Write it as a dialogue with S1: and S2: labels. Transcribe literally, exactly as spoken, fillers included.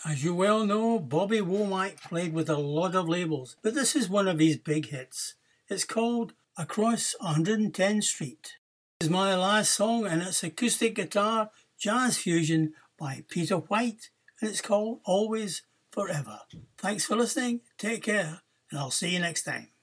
S1: As you well know, Bobby Womack played with a lot of labels, but this is one of his big hits. It's called Across one hundred tenth Street. This is my last song, and it's acoustic guitar jazz fusion by Peter White, and it's called Always Forever. Thanks for listening, take care, and I'll see you next time.